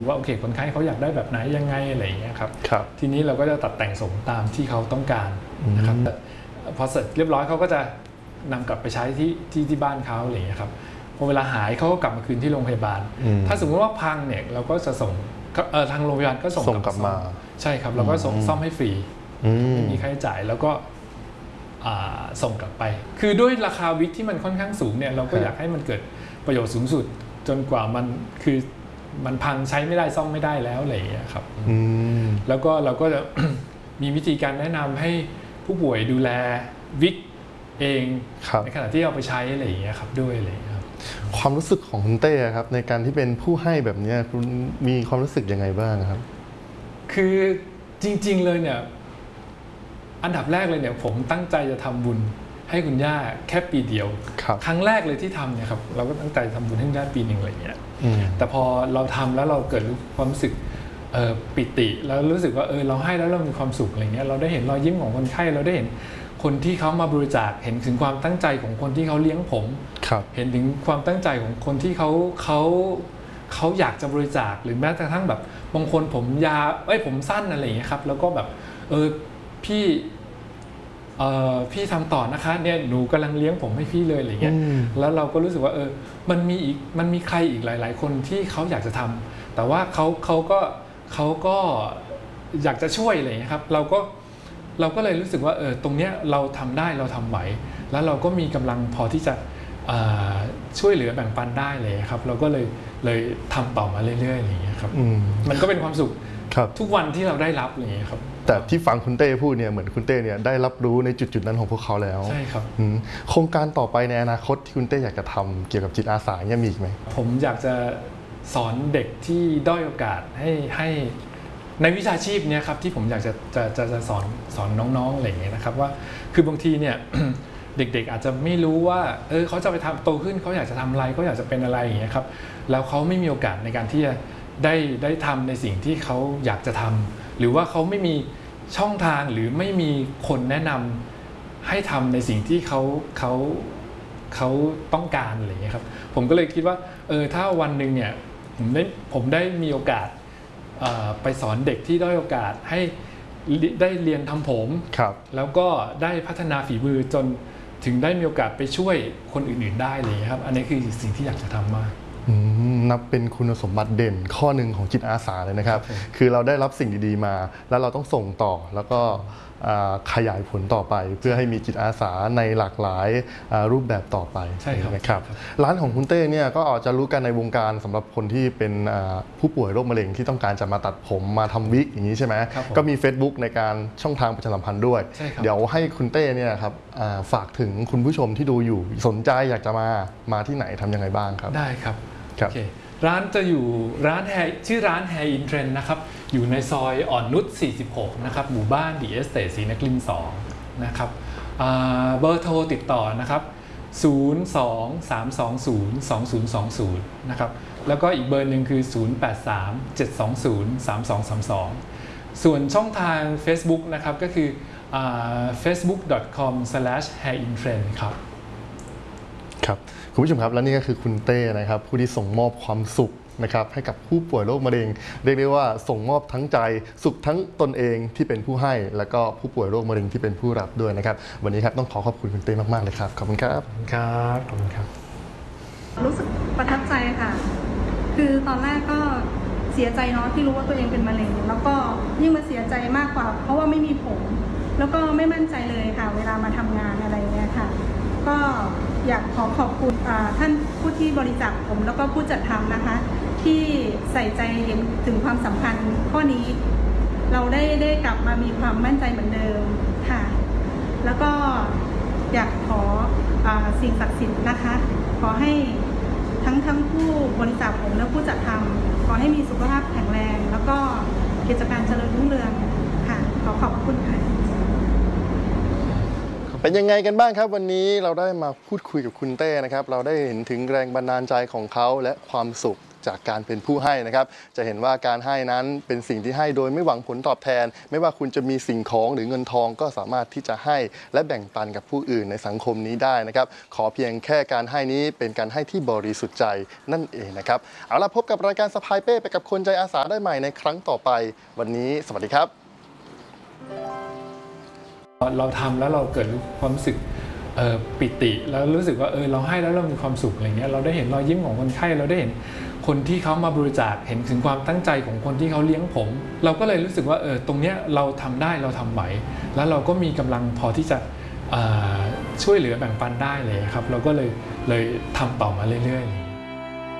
ว่าโอเคคนไข้เขาอยากได้แบบไหนยังไงอะไรอย่างเงี้ยครับทีนี้เราก็จะตัดแต่งสมตามที่เขาต้องการนะครับพอเสร็จเรียบร้อยเขาก็จะนำกลับไปใช้ที่บ้านเขาอะไรอย่างเงี้ยครับพอเวลาหายเขาก็กลับมาคืนที่โรงพยาบาลถ้าสมมติว่าพังเนี่ยเราก็จะส่งทางโรงพยาบาลก็ส่งกลับมาใช่ครับเราก็ซ่อมให้ฟรีไม่มีค่าใช้จ่ายแล้วก็ส่งกลับไปคือด้วยราคาวิกที่มันค่อนข้างสูงเนี่ยเราก็อยากให้มันเกิดประโยชน์สูงสุดจนกว่ามันพังใช้ไม่ได้ซ่อมไม่ได้แล้วอะไรอย่างเงี้ยครับแล้วก็เราก็จะ มีวิธีการแนะนำให้ผู้ป่วยดูแลวิกเองในขณะที่เอาไปใช้อะไรอย่างเงี้ยครับด้วยอะไรอย่างเงี้ยครับความรู้สึกของคุณเต้ครับในการที่เป็นผู้ให้แบบนี้คุณมีความรู้สึกยังไงบ้างครับคือจริงๆเลยเนี่ยอันดับแรกเลยเนี่ยผมตั้งใจจะทำบุญให้คุณย่าแค่ปีเดียวครั้งแรกเลยที่ทำเนี่ยครับเราก็ตั้งใจทำบุญให้คุณย่าปีหนึ่งอะไรเงี้ยแต่พอเราทำแล้วเราเกิดความรู้สึกปิติแล้วรู้สึกว่าเราให้แล้วเรามีความสุขอะไรเงี้ยเราได้เห็นรอยยิ้มของคนไข้เราได้เห็นคนที่เขามาบริจาคเห็นถึงความตั้งใจของคนที่เขาเลี้ยงผมเห็นถึงความตั้งใจของคนที่เขาอยากจะบริจาคหรือแม้กระทั่งแบบบางคนผมสั้นอะไรอย่างเงี้ยครับแล้วก็แบบพี่ทำต่อนะคะเนี่ยหนูกำลังเลี้ยงผมให้พี่เลยอะไรเงี้ยแล้วเราก็รู้สึกว่ามันมีใครอีกหลายๆคนที่เขาอยากจะทำแต่ว่าเขาก็อยากจะช่วยอะไรเงี้ยครับเราก็เลยรู้สึกว่าตรงเนี้ยเราทำได้เราทำไหวแล้วเราก็มีกำลังพอที่จะช่วยเหลือแบ่งปันได้เลยครับเราก็เลยทำต่อมาเรื่อยๆอะไรเงี้ยครับมันก็เป็นความสุขทุกวันที่เราได้รับอะไรเงี้ยครับแต่ที่ฟังคุณเต้พูดเนี่ยเหมือนคุณเต้เนี่ยได้รับรู้ในจุดนั้นของพวกเขาแล้วใช่ครับโครงการต่อไปในอนาคตที่คุณเต้อยากจะทำเกี่ยวกับจิตอาสาเนี่ยมีอีกไหมผมอยากจะสอนเด็กที่ด้อยโอกาสให้ในวิชาชีพเนี่ยครับที่ผมอยากจะสอนน้องๆอะไรอย่างเงี้ยนะครับว่าคือบางทีเนี่ย เด็กๆอาจจะไม่รู้ว่าเขาจะไปทำโตขึ้นเขาอยากจะทำอะไรเขาอยากจะเป็นอะไรอย่างเงี้ยครับแล้วเขาไม่มีโอกาสในการที่จะได้ทำในสิ่งที่เขาอยากจะทำหรือว่าเขาไม่มีช่องทางหรือไม่มีคนแนะนำให้ทำในสิ่งที่เขาต้องการอะไรอย่างเงี้ยครับผมก็เลยคิดว่าถ้าวันหนึ่งเนี่ยผมได้มีโอกาสไปสอนเด็กที่ด้อยโอกาสให้ได้เรียนทำผมแล้วก็ได้พัฒนาฝีมือจนถึงได้มีโอกาสไปช่วยคนอื่นๆได้เลยครับอันนี้คือสิ่งที่อยากจะทำมากนับเป็นคุณสมบัติเด่นข้อหนึ่งของจิตอาสาเลยนะครับคือเราได้รับสิ่งดีๆมาแล้วเราต้องส่งต่อแล้วก็ขยายผลต่อไปเพื่อให้มีจิตอาสาในหลากหลายรูปแบบต่อไปนะครับร้านของคุณเต้เนี่ยก็อาจจะรู้กันในวงการสำหรับคนที่เป็นผู้ป่วยโรคมะเร็งที่ต้องการจะมาตัดผมมาทำวิกอย่างนี้ใช่ไหมก็มี Facebook ในการช่องทางประชาสัมพันธ์ด้วยเดี๋ยวให้คุณเต้เนี่ยครับฝากถึงคุณผู้ชมที่ดูอยู่สนใจอยากจะมาที่ไหนทำยังไงบ้างครับได้ครับโอเคร้านจะอยู่ชื่อร้าน Hair in Trend นะครับอยู่ในซอยอ่อนนุช46นะครับหมู่บ้านดีเอสเตทศรีนครินทร์2นะครับเบอร์โทรติดต่อนะครับ023202020นะครับแล้วก็อีกเบอร์หนึ่งคือ0837203232ส่วนช่องทาง Facebook นะครับก็คือfacebook.com/hairintrend ครับครับคุณผู้ชมครับและนี่ก็คือคุณเต้นะครับผู้ที่ส่งมอบความสุขนะครับให้กับผู้ป่วยโรคมะเร็งเรียกได้ว่าส่งมอบทั้งใจสุขทั้งตนเองที่เป็นผู้ให้แล้วก็ผู้ป่วยโรคมะเร็งที่เป็นผู้รับด้วยนะครับวันนี้ครับต้องขอบคุณคุณเต้มากๆเลยครับขอบคุณครับครับขอบคุณครับรู้สึกประทับใจค่ะคือตอนแรกก็เสียใจเนาะที่รู้ว่าตัวเองเป็นมะเร็งแล้วก็ยิ่งมาเสียใจมากกว่าเพราะว่าไม่มีผมแล้วก็ไม่มั่นใจเลยค่ะเวลามาทำงานอะไรเงี้ยค่ะก็อยากขอบคุณท่านผู้ที่บริจาคผมแล้วก็ผู้จัดทำนะคะที่ใส่ใจเห็นถึงความสำคัญข้อนี้เราได้กลับมามีความมั่นใจเหมือนเดิมค่ะแล้วก็อยากขอสิ่งศักดิ์สิทธิ์นะคะขอให้ทั้งผู้บริจาคผมและผู้จัดทำขอให้มีสุขภาพแข็งแรงแล้วก็กิจการเจริญรุ่งเรืองค่ะขอบคุณค่ะเป็นยังไงกันบ้างครับวันนี้เราได้มาพูดคุยกับคุณเต้นะครับเราได้เห็นถึงแรงบันดาลใจของเขาและความสุขจากการเป็นผู้ให้นะครับจะเห็นว่าการให้นั้นเป็นสิ่งที่ให้โดยไม่หวังผลตอบแทนไม่ว่าคุณจะมีสิ่งของหรือเงินทองก็สามารถที่จะให้และแบ่งปันกับผู้อื่นในสังคมนี้ได้นะครับขอเพียงแค่การให้นี้เป็นการให้ที่บริสุทธิ์ใจนั่นเองนะครับเอาล่ะพบกับรายการสะพายเป้ไปกับคนใจอาสาได้ใหม่ในครั้งต่อไปวันนี้สวัสดีครับเราทำแล้วเราเกิดความรู้สึกปิติแล้วรู้สึกว่าเราให้แล้วเรามีความสุขอะไรเงี้ยเราได้เห็นรอยยิ้มของคนไข้เราได้เห็นคนที่เขามาบริจาคเห็นถึงความตั้งใจของคนที่เขาเลี้ยงผมเราก็เลยรู้สึกว่าตรงเนี้ยเราทำได้เราทำไหวแล้วเราก็มีกำลังพอที่จะช่วยเหลือแบ่งปันได้เลยครับเราก็เลยทำต่อมาเรื่อยๆ